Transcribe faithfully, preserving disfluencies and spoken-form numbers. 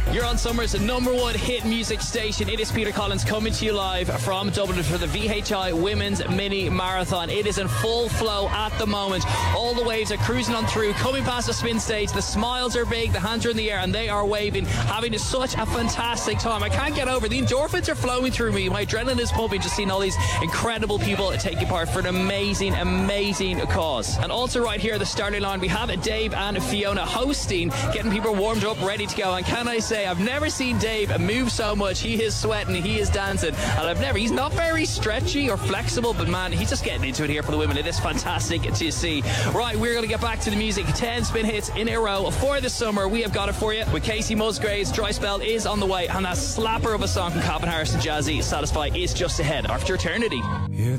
You're on Summer's number one hit music station. It is Peter Collins coming to you live from Dublin for the V H I Women's Mini Marathon. It is in full flow at the moment. All the waves are cruising on through, coming past the spin stage. The smiles are big, the hands are in the air, and they are waving, having such a fantastic time. I can't get over it. The endorphins are flowing through me. My adrenaline is pumping just seeing all these incredible people taking part for an amazing, amazing cause. And also right here at the starting line, we have Dave and Fiona hosting, getting people warmed up, ready to go. And can I say, I've never seen Dave move so much. He is sweating, he is dancing, and I've never, he's not very stretchy or flexible, but man, he's just getting into it here for the women. It is fantastic to see. Right, we're going to get back to the music. ten spin hits in a row for the summer. We have got it for you with Casey Musgraves. Dry Spell is on the way, and that slapper of a song from Calvin Harris and Jazzy, Satisfy, is just ahead after eternity.